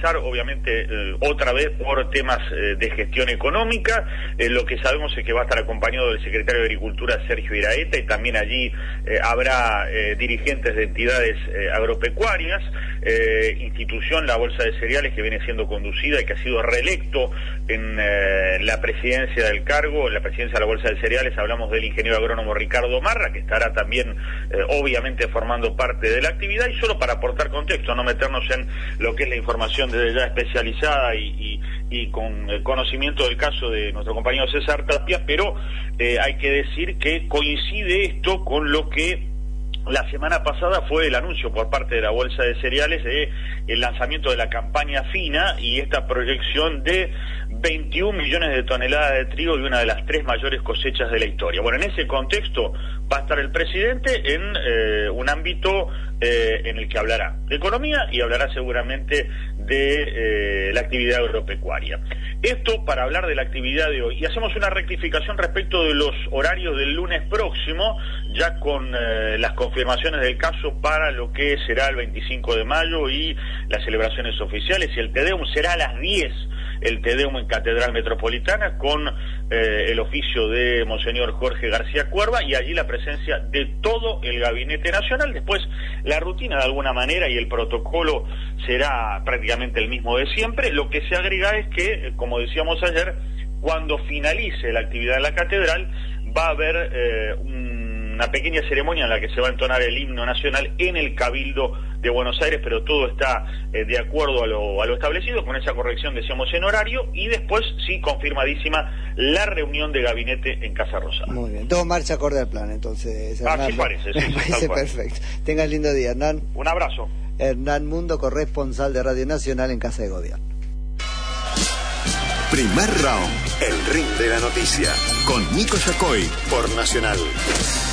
pasar obviamente otra vez por temas de gestión económica. Lo que sabemos es que va a estar acompañado del secretario de Agricultura, Sergio Iraeta, y también allí habrá dirigentes de entidades agropecuarias, institución, la Bolsa de Cereales, que viene siendo conducida y que ha sido reelecto en la presidencia del cargo, en la presidencia de la Bolsa de Cereales. Hablamos del ingeniero agrónomo Ricardo Marra, que estará también obviamente formando parte de la actividad. Y solo para aportar contexto, no meternos en lo que es la información desde ya especializada y con el conocimiento del caso de nuestro compañero César Tapia, pero hay que decir que coincide esto con lo que la semana pasada fue el anuncio por parte de la Bolsa de Cereales de el lanzamiento de la campaña fina y esta proyección de 21 millones de toneladas de trigo y una de las 3 mayores cosechas de la historia. Bueno, en ese contexto va a estar el presidente en un ámbito en el que hablará de economía y hablará seguramente de la actividad agropecuaria. Esto para hablar de la actividad de hoy. Y hacemos una rectificación respecto de los horarios del lunes próximo, ya con las confirmaciones del caso para lo que será el 25 de mayo y las celebraciones oficiales. Y el Te Deum será a las 10, el Te Deum en Catedral Metropolitana, con el oficio de Monseñor Jorge García Cuerva, y allí la presencia de todo el Gabinete Nacional. Después la rutina de alguna manera y el protocolo será prácticamente el mismo de siempre. Lo que se agrega es que, como decíamos ayer, cuando finalice la actividad en la catedral va a haber una pequeña ceremonia en la que se va a entonar el himno nacional en el Cabildo de Buenos Aires, pero todo está de acuerdo a lo establecido, con esa corrección decíamos en horario, y después sí, confirmadísima la reunión de gabinete en Casa Rosada. Muy bien, todo marcha acorde al plan, entonces, Hernán. Así parece, sí. Me parece perfecto. Tengan lindo día, Hernán. Un abrazo. Hernán Mundo, corresponsal de Radio Nacional en Casa de Gobierno. Primer round, el ring de la noticia, con Nico Yacoy por Nacional.